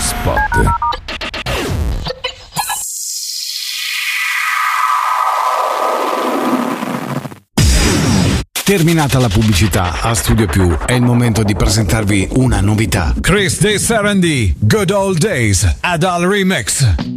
Spot. Terminata la pubblicità, a Studio Più è il momento di presentarvi una novità. Chris De Sarandì, Good Old Days, Adal Remix.